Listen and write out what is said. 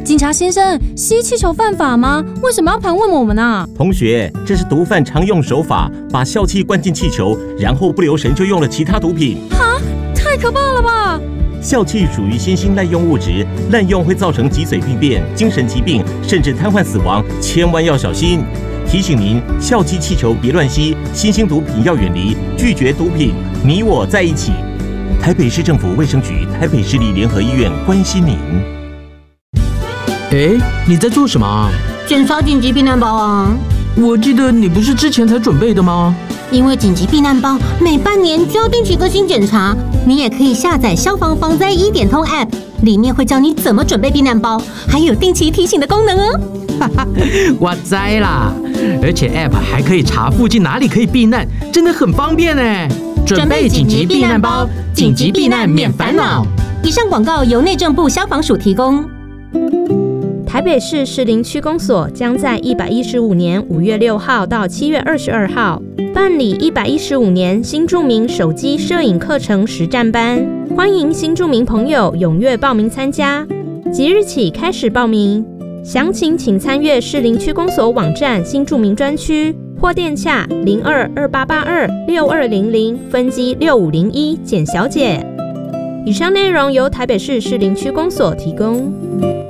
警察先生，吸气球犯法吗？为什么要盘问我们啊？ 同学，这是毒贩常用手法，把笑气灌进气球，然后不留神就用了其他毒品。 哈，太可怕了吧！ 笑气属于新兴滥用物质，滥用会造成脊髓病变、精神疾病，甚至瘫痪死亡，千万要小心。提醒您，笑气气球别乱吸，新兴毒品要远离，拒绝毒品，你我在一起。台北市政府卫生局、台北市立联合医院关心您。 你在做什么啊？ 检查紧急避难包啊！ 我记得你不是之前才准备的吗？ 因为紧急避难包每半年就要定期更新检查，你也可以下载消防防灾1点通 App， 里面会教你怎么准备避难包，还有定期提醒的功能哦。 我知啦，而且 App 还可以查附近哪里可以避难，真的很方便呢。准备紧急避难包，紧急避难免烦恼。 以上广告由内政部消防署提供。 台北市士林区公所将在115年5月6号到7月22号办理115年新住民手机摄影课程实战班，欢迎新住民朋友踊跃报名参加，即日起开始报名，详情请参阅士林区公所网站新住民专区或电洽0228826200分机6501简小姐。以上内容由台北市士林区公所提供。